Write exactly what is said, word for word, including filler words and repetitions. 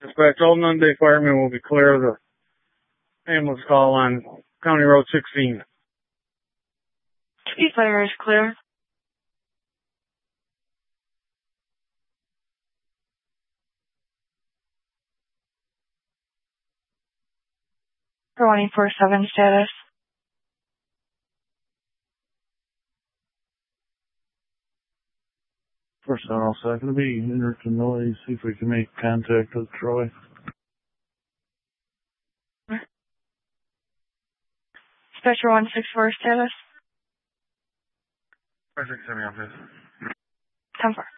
Dispatch, all non-day firemen will be clear of the ambulance call on County Road sixteen. Speed fire is clear. twenty-four seven status. First on all second to be enter to noise, see if we can make contact with Troy. Dispatcher one six four status. Project semi office. ten four.